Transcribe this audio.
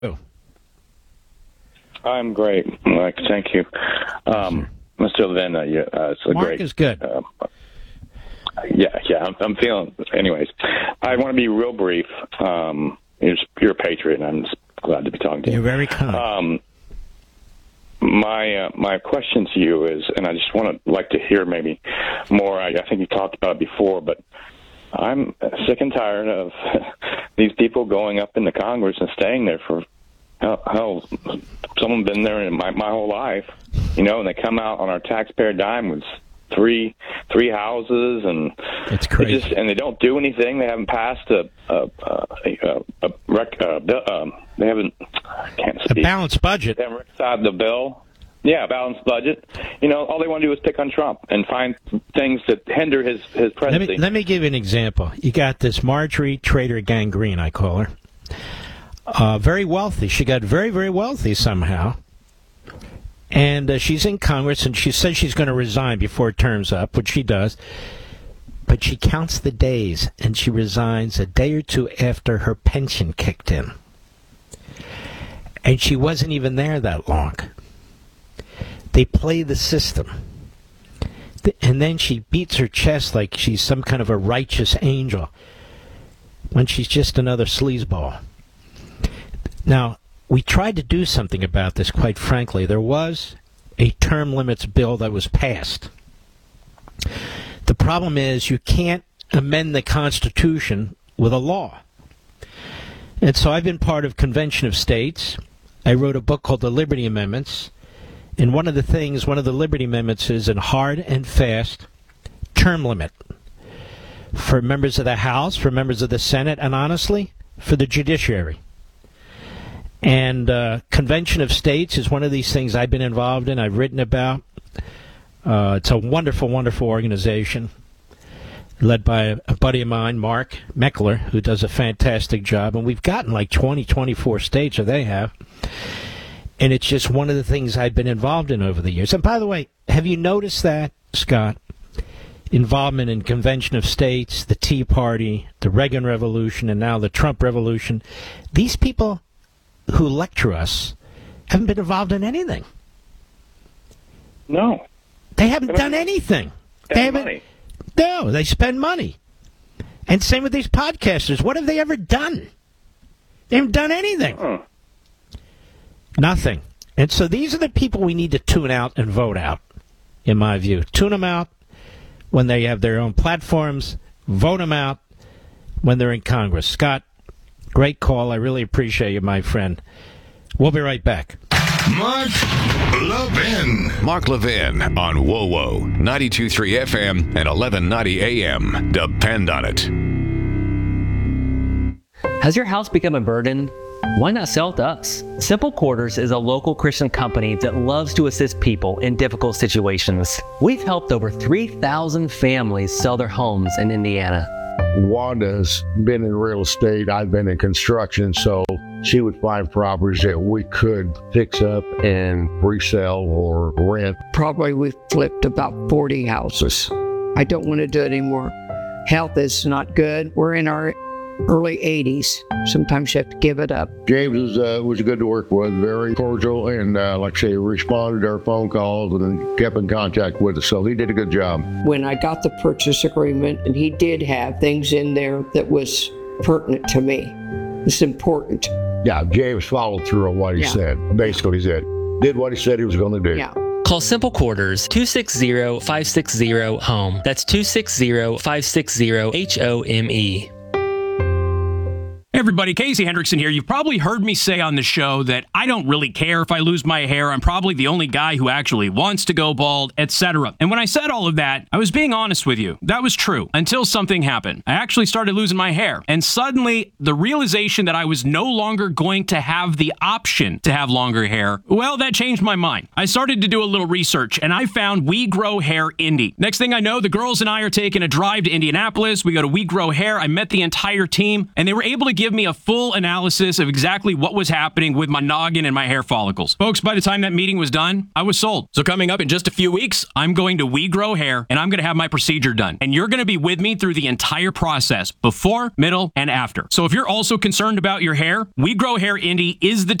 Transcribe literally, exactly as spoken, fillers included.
Oh. I'm great, Mike. Thank you. Um, Mister Levin, uh, yeah, uh, it's a Mark great. is good. Uh, yeah, yeah. I'm, I'm feeling. Anyways, I want to be real brief. Um, you're, you're a patriot, and I'm just glad to be talking to you. You're very kind. Um, my uh, my question to you is, and I just want to like to hear maybe more. I, I think you talked about it before, but I'm sick and tired of these people going up into Congress and staying there for hell. hell someone been there in my my whole life, you know, and they come out on our taxpayer dime with three three houses, and it's crazy. They just, and they don't do anything. They haven't passed a a a, a, a rec, uh, um, they haven't I can't speak. A balanced budget. They haven't reconciled the bill. Yeah, balanced budget. You know, all they want to do is pick on Trump and find things that hinder his his presidency. Let me let me give you an example. You got this Marjorie Trader Gangrene, I call her. Uh, very wealthy. She got very very wealthy somehow. And uh, she's in Congress, and she says she's going to resign before term's up, which she does. But she counts the days, and she resigns a day or two after her pension kicked in. And she wasn't even there that long. They play the system. And then she beats her chest like she's some kind of a righteous angel, when she's just another sleazeball. Now, we tried to do something about this, quite frankly. There was a term limits bill that was passed. The problem is you can't amend the Constitution with a law. And so I've been part of Convention of States. I wrote a book called The Liberty Amendments. And one of the things, one of the Liberty Amendments is a hard and fast term limit for members of the House, for members of the Senate, and honestly, for the judiciary. And uh, Convention of States is one of these things I've been involved in, I've written about. Uh, it's a wonderful, wonderful organization led by a, a buddy of mine, Mark Meckler, who does a fantastic job. And we've gotten like twenty, twenty-four states, or they have. And it's just one of the things I've been involved in over the years. And by the way, have you noticed that, Scott? Involvement in Convention of States, the Tea Party, the Reagan Revolution, and now the Trump Revolution. These people who lecture us haven't been involved in anything. No. They haven't done anything. They, they have haven't. Money. No, they spend money. And same with these podcasters. What have they ever done? They haven't done anything. Huh. Nothing. And so these are the people we need to tune out and vote out, in my view. Tune them out when they have their own platforms. Vote them out when they're in Congress. Scott, great call. I really appreciate you, my friend. We'll be right back. Mark Levin. Mark Levin on W O W O ninety-two point three F M and eleven ninety A M. Depend on it. Has your house become a burden? Why not sell it to us? Simple Quarters is a local Christian company that loves to assist people in difficult situations. We've helped over three thousand families sell their homes in Indiana. Wanda's been in real estate. I've been in construction, so she would find properties that we could fix up and resell or rent. Probably we've flipped about forty houses. I don't want to do it anymore. Health is not good. We're in our early eighties. Sometimes you have to give it up. James was, uh, was good to work with, very cordial, and uh, like I say, responded to our phone calls and then kept in contact with us, so he did a good job. When I got the purchase agreement, and he did have things in there that was pertinent to me. It's important. Yeah, James followed through on what he Yeah. said. Basically, he said, did what he said he was going to do. Yeah. Call Simple Quarters two six zero, five six zero, HOME. That's two six zero, five six zero, H O M E. Hey everybody, Casey Hendrickson here. You've probably heard me say on the show that I don't really care if I lose my hair. I'm probably the only guy who actually wants to go bald, et cetera. And when I said all of that, I was being honest with you. That was true until something happened. I actually started losing my hair. And suddenly, the realization that I was no longer going to have the option to have longer hair, well, that changed my mind. I started to do a little research, and I found We Grow Hair Indy. Next thing I know, the girls and I are taking a drive to Indianapolis. We go to We Grow Hair. I met the entire team, and they were able to give give me a full analysis of exactly what was happening with my noggin and my hair follicles. Folks, by the time that meeting was done, I was sold. So coming up in just a few weeks, I'm going to We Grow Hair, and I'm going to have my procedure done. And you're going to be with me through the entire process, before, middle, and after. So if you're also concerned about your hair, We Grow Hair Indy is the